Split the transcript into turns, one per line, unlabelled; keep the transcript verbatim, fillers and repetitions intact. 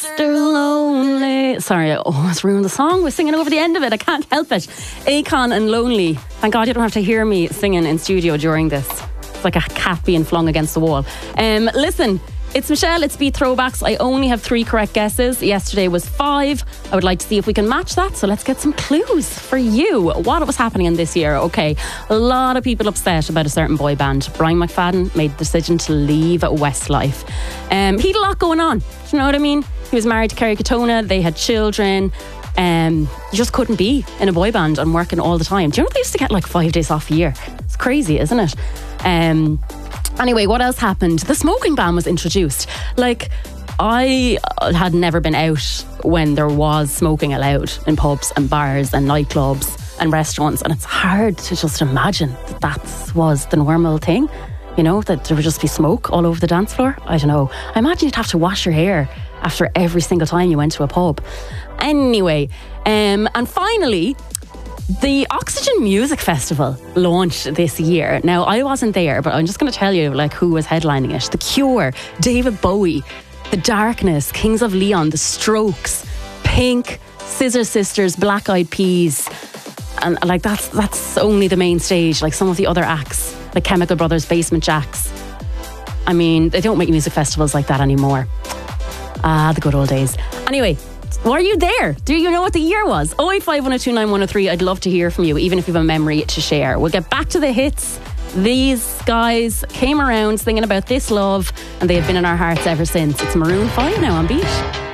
Mister Lonely. Sorry, I almost ruined the song. We're singing over the end of it. I can't help it. Akon and Lonely. Thank God you don't have to hear me singing in studio during this. It's like a cat being flung against the wall. Um, listen, it's Michelle, it's Beat Throwbacks. I only have three correct guesses. Yesterday was five. I would like to see if we can match that. So let's get some clues for you. What was happening in this year? Okay, a lot of people upset about a certain boy band. Brian McFadden made the decision to leave Westlife. Um, he had a lot going on. Do you know what I mean? He was married to Kerry Katona. They had children. Um, you just couldn't be in a boy band and working all the time. Do you know they used to get like five days off a year? It's crazy, isn't it? Um... Anyway, what else happened? The smoking ban was introduced. Like, I had never been out when there was smoking allowed in pubs and bars and nightclubs and restaurants, and it's hard to just imagine that that was the normal thing. You know, that there would just be smoke all over the dance floor. I don't know. I imagine you'd have to wash your hair after every single time you went to a pub. Anyway, um, and finally, the Oxygen Music Festival launched this year. Now, I wasn't there, but I'm just going to tell you like who was headlining it. The Cure, David Bowie, The Darkness, Kings of Leon, The Strokes, Pink, Scissor Sisters, Black Eyed Peas. And like that's that's only the main stage. Like some of the other acts, like Chemical Brothers, Basement Jaxx. I mean, they don't make music festivals like that anymore. Ah, the good old days. Anyway, were you there? Do you know what the year was? oh eight five, one oh two, nine one oh three. I'd love to hear from you, even if you have a memory to share. We'll get back to the hits. These guys came around singing about this love, and they have been in our hearts ever since. It's Maroon five now on Beat.